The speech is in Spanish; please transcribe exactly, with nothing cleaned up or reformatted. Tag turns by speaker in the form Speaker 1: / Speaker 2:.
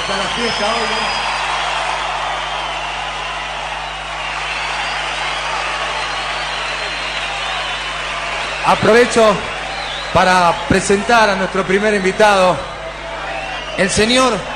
Speaker 1: está la fiesta hoy, ¿no?
Speaker 2: Aprovecho para presentar a nuestro primer invitado, el señor